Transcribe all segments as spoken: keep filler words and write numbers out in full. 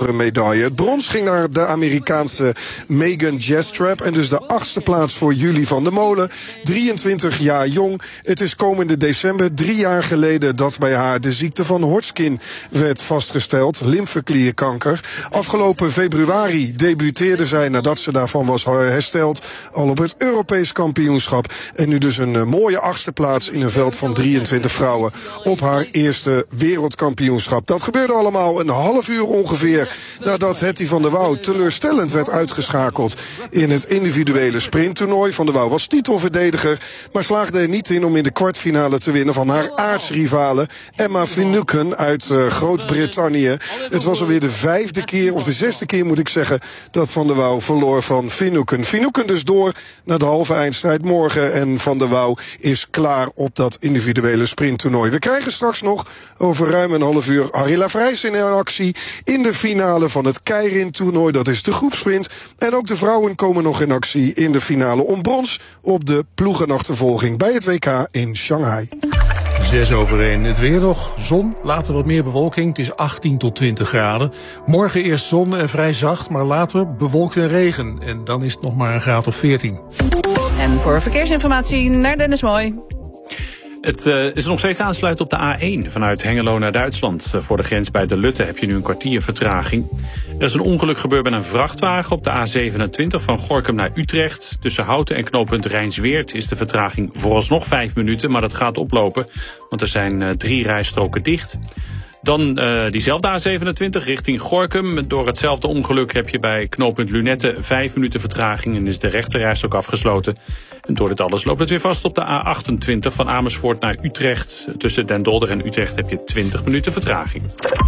zilveren medaille. Het brons ging naar de Amerikaanse Megan Jastrab. En dus de achtste plaats voor Julie van der Molen. drieëntwintig jaar jong. Het is komende december, drie jaar geleden, dat bij haar de ziekte van Hodgkin werd vastgesteld. Lymfeklierkanker. Afgelopen februari debuteerde zij, nadat ze daarvan was hersteld, al op het Europees kampioenschap. En nu dus een uh, mooie achtste plaats in een veld van drieëntwintig vrouwen op haar eerste wereldkampioenschap. Dat gebeurde allemaal een half uur ongeveer nadat Hetty van der Wouw teleurstellend werd uitgeschakeld in het individuele sprinttoernooi. Van der Wouw was titelverdediger, maar slaagde er niet in om in de kwartfinale te winnen van haar aartsrivale Emma Finucane uit uh, Groot-Brittannië. Het was alweer de vijfde keer, of de zesde keer moet ik zeggen, dat Van der Wouw verloor van Finucane. Finucane dus door naar de halve eindstrijd morgen. En Van der Wouw is klaar op dat individuele sprinttoernooi. We krijgen straks nog over ruim een half uur Harilla Vrijs in actie in de finale van het Keirin-toernooi. Dat is de groepsprint. En ook de vrouwen komen nog in actie in de finale om brons op de ploegenachtervolging bij het W K in Shanghai. Zes over één. Het weer nog. Zon, later wat meer bewolking. Het is achttien tot twintig graden. Morgen eerst zon en vrij zacht, maar later bewolkt en regen. En dan is het nog maar een graad of veertien. En voor verkeersinformatie naar Dennis Mooi. Het uh, is nog steeds aansluiten op de A één vanuit Hengelo naar Duitsland. Uh, voor de grens bij De Lutte heb je nu een kwartier vertraging. Er is een ongeluk gebeurd met een vrachtwagen op de A zevenentwintig van Gorinchem naar Utrecht. Tussen Houten en knooppunt Rijnsweert is de vertraging vooralsnog vijf minuten, maar dat gaat oplopen, want er zijn uh, drie rijstroken dicht. Dan uh, diezelfde A zevenentwintig richting Gorinchem. Door hetzelfde ongeluk heb je bij knooppunt Lunette vijf minuten vertraging en is de rechterrijstrook afgesloten. En door dit alles loopt het weer vast op de A achtentwintig van Amersfoort naar Utrecht. Tussen Den Dolder en Utrecht heb je twintig minuten vertraging.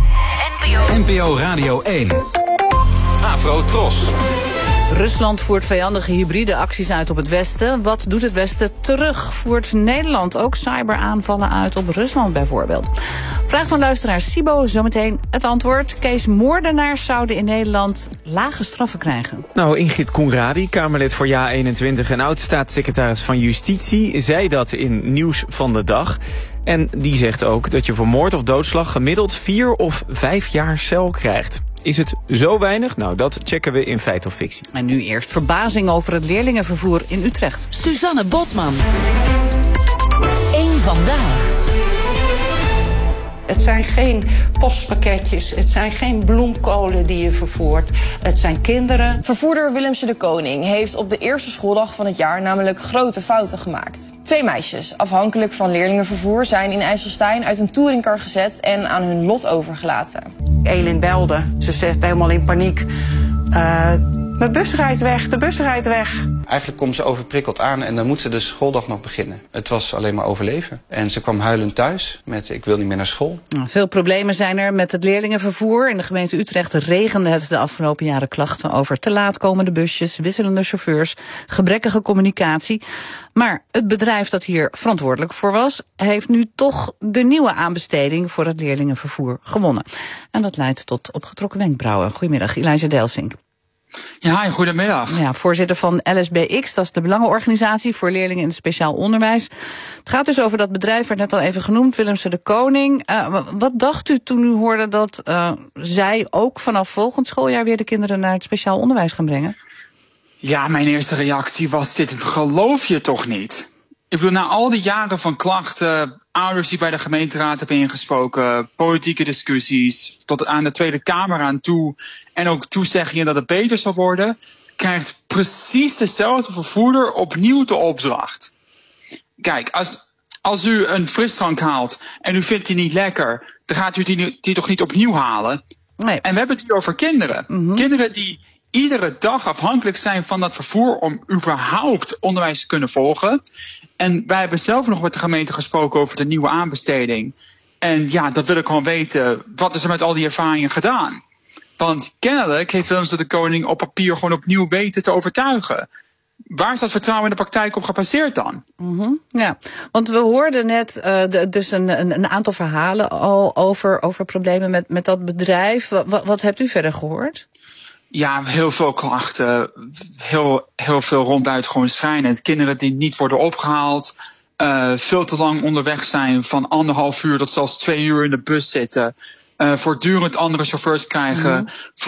N P O Radio één. Afro Tros. Rusland voert vijandige hybride acties uit op het Westen. Wat doet het Westen terug? Voert Nederland ook cyberaanvallen uit op Rusland bijvoorbeeld? Vraag van luisteraar Sibo, zometeen het antwoord. Kees, moordenaars zouden in Nederland lage straffen krijgen. Nou, Ingrid Conradi, Kamerlid voor Ja eenentwintig en oud-staatssecretaris van Justitie, zei dat in Nieuws van de Dag. En die zegt ook dat je voor moord of doodslag gemiddeld vier of vijf jaar cel krijgt. Is het zo weinig? Nou, dat checken we in Feit of Fictie. En nu eerst verbazing over het leerlingenvervoer in Utrecht. Suzanne Bosman. Eén vandaag. Het zijn geen postpakketjes, het zijn geen bloemkolen die je vervoert. Het zijn kinderen. Vervoerder Willemse de Koning heeft op de eerste schooldag van het jaar namelijk grote fouten gemaakt. Twee meisjes, afhankelijk van leerlingenvervoer, zijn in IJsselstein uit een touringcar gezet en aan hun lot overgelaten. Elin belde. Ze zegt helemaal in paniek. Uh, mijn bus rijdt weg, de bus rijdt weg. Eigenlijk komt ze overprikkeld aan en dan moet ze de schooldag nog beginnen. Het was alleen maar overleven. En ze kwam huilend thuis met ik wil niet meer naar school. Veel problemen zijn er met het leerlingenvervoer. In de gemeente Utrecht regende het de afgelopen jaren klachten over te laat komende busjes, wisselende chauffeurs, gebrekkige communicatie. Maar het bedrijf dat hier verantwoordelijk voor was, heeft nu toch de nieuwe aanbesteding voor het leerlingenvervoer gewonnen. En dat leidt tot opgetrokken wenkbrauwen. Goedemiddag, Elijah Delsink. Ja, goedemiddag. Ja, voorzitter van L S B X, dat is de Belangenorganisatie voor leerlingen in het speciaal onderwijs. Het gaat dus over dat bedrijf, werd net al even genoemd, Willemse de Koning. Uh, wat dacht u toen u hoorde dat uh, zij ook vanaf volgend schooljaar weer de kinderen naar het speciaal onderwijs gaan brengen? Ja, mijn eerste reactie was, dit geloof je toch niet? Ik bedoel, na al die jaren van klachten, ouders die bij de gemeenteraad hebben ingesproken, politieke discussies, tot aan de Tweede Kamer aan toe, en ook toezeggingen dat het beter zal worden, krijgt precies dezelfde vervoerder opnieuw de opdracht. Kijk, als, als u een frisdrank haalt en u vindt die niet lekker, dan gaat u die, die toch niet opnieuw halen? Nee. En we hebben het hier over kinderen. Mm-hmm. Kinderen die iedere dag afhankelijk zijn van dat vervoer om überhaupt onderwijs te kunnen volgen. En wij hebben zelf nog met de gemeente gesproken over de nieuwe aanbesteding. En ja, dat wil ik gewoon weten. Wat is er met al die ervaringen gedaan? Want kennelijk heeft Willemse de Koning op papier gewoon opnieuw weten te overtuigen. Waar is dat vertrouwen in de praktijk op gebaseerd dan? Mm-hmm, ja, want we hoorden net uh, de, dus een, een, een aantal verhalen al over, over problemen met, met dat bedrijf. Wat, wat hebt u verder gehoord? Ja, heel veel klachten. Heel, heel veel ronduit gewoon schrijnend. Kinderen die niet worden opgehaald. Uh, veel te lang onderweg zijn. Van anderhalf uur tot zelfs twee uur in de bus zitten. Uh, voortdurend andere chauffeurs krijgen. Mm-hmm.